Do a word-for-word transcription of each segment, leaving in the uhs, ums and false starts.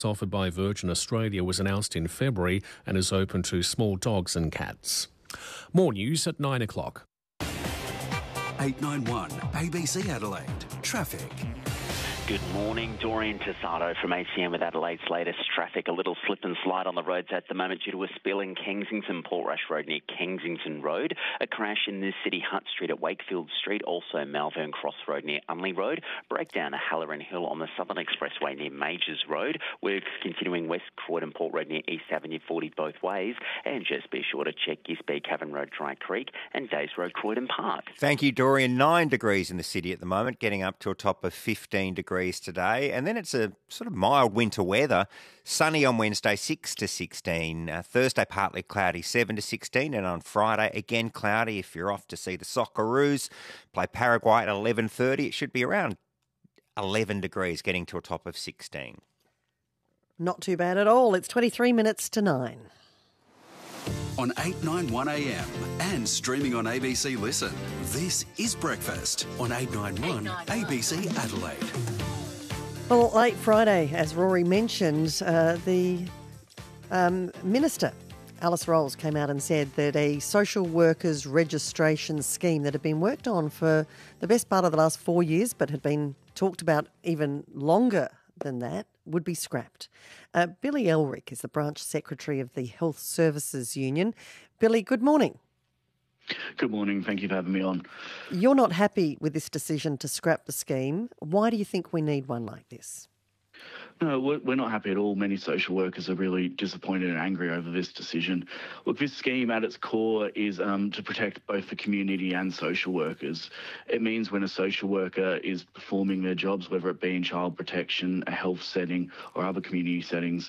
offered by Virgin Australia was announced in February and is open to small dogs and cats. More news at nine o'clock. eight ninety-one A B C Adelaide. Traffic. Good morning, Dorian Tassado from A C M with Adelaide's latest traffic. A little slip and slide on the roads at the moment due to a spill in Kensington, Portrush Road near Kensington Road. A crash in the City Hutt Street at Wakefield Street, also Malvern Cross Road near Unley Road. Breakdown at Halloran Hill on the Southern Expressway near Majors Road. We're continuing West Croydon Port Road near East Avenue forty both ways. And just be sure to check Gisbee Cavern Road, Dry Creek and Days Road, Croydon Park. Thank you, Dorian. Nine degrees in the city at the moment, getting up to a top of fifteen degrees today, and then it's a sort of mild winter weather. Sunny on Wednesday, six to sixteen. Uh, Thursday, partly cloudy, seven to sixteen, and on Friday, again cloudy. If you're off to see the Socceroos play Paraguay at eleven thirty, it should be around eleven degrees, getting to a top of sixteen. Not too bad at all. It's twenty-three minutes to nine. On eight ninety-one A M and streaming on A B C Listen. This is Breakfast on eight ninety-one A B C Adelaide. Well, late Friday, as Rory mentioned, uh, the um, Minister, Alice Rolls, came out and said that a social workers registration scheme that had been worked on for the best part of the last four years but had been talked about even longer than that would be scrapped. Uh, Billy Elrick is the branch secretary of the Health Services Union. Billy, good morning. Good morning. Thank you for having me on. You're not happy with this decision to scrap the scheme. Why do you think we need one like this? No, we're not happy at all. Many social workers are really disappointed and angry over this decision. Look, this scheme at its core is um, to protect both the community and social workers. It means when a social worker is performing their jobs, whether it be in child protection, a health setting or other community settings,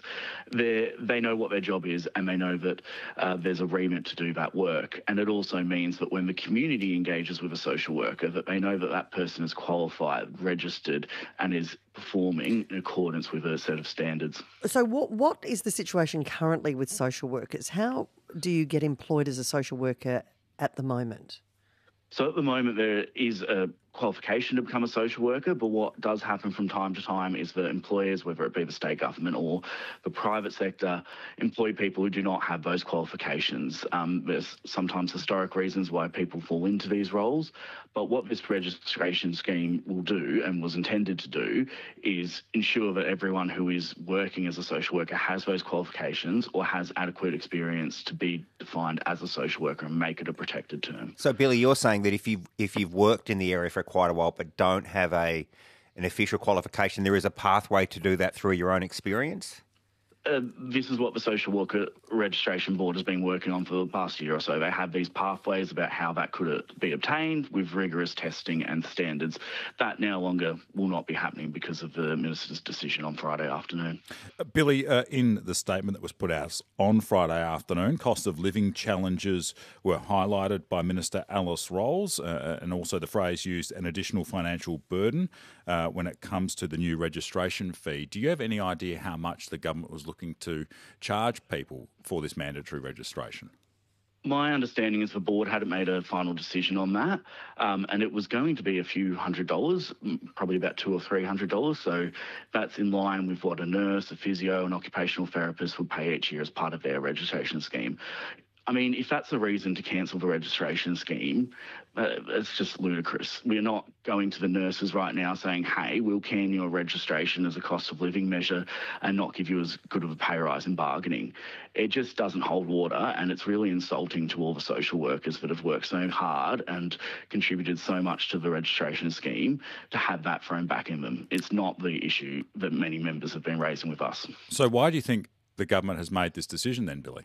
they know what their job is and they know that uh, there's a remit to do that work. And it also means that when the community engages with a social worker, that they know that that person is qualified, registered and is performing in accordance with a set of standards. So what what is the situation currently with social workers? How do you get employed as a social worker at the moment? So at the moment there is a qualification to become a social worker, but what does happen from time to time is that employers, whether it be the state government or the private sector, employ people who do not have those qualifications. Um, there's sometimes historic reasons why people fall into these roles, but what this registration scheme will do and was intended to do is ensure that everyone who is working as a social worker has those qualifications or has adequate experience to be defined as a social worker and make it a protected term. So, Billy, you're saying that if you've, if you've worked in the area for quite a while but don't have a an official qualification, there is a pathway to do that through your own experience? Uh, this is what the Social Worker Registration Board has been working on for the past year or so. They have these pathways about how that could be obtained with rigorous testing and standards. That no longer will not be happening because of the Minister's decision on Friday afternoon. Uh, Billy, uh, in the statement that was put out on Friday afternoon, cost of living challenges were highlighted by Minister Alice Rolls, uh, and also the phrase used, an additional financial burden uh, when it comes to the new registration fee. Do you have any idea how much the government was looking looking to charge people for this mandatory registration? My understanding is the board hadn't made a final decision on that, um, and it was going to be a few hundred dollars, probably about two or three hundred dollars. So that's in line with what a nurse, a physio, and occupational therapist would pay each year as part of their registration scheme. I mean, if that's a reason to cancel the registration scheme, uh, it's just ludicrous. We're not going to the nurses right now saying, hey, we'll can your registration as a cost of living measure and not give you as good of a pay rise in bargaining. It just doesn't hold water, and it's really insulting to all the social workers that have worked so hard and contributed so much to the registration scheme to have that thrown back in them. It's not the issue that many members have been raising with us. So why do you think the government has made this decision then, Billy?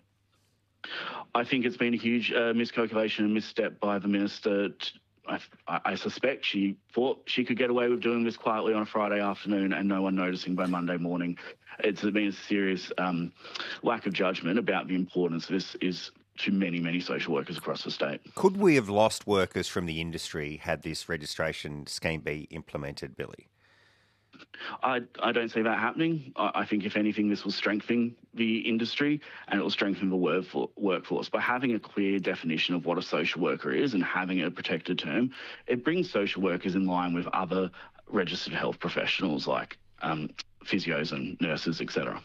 I think it's been a huge uh, miscalculation and misstep by the minister. I, I suspect she thought she could get away with doing this quietly on a Friday afternoon and no one noticing by Monday morning. It's been a serious um, lack of judgment about the importance this is to many, many social workers across the state. Could we have lost workers from the industry had this registration scheme be implemented, Billy? I, I don't see that happening. I, I think, if anything, this will strengthen the industry and it will strengthen the work for, workforce. By having a clear definition of what a social worker is and having a protected term, it brings social workers in line with other registered health professionals like um, physios and nurses, et cetera.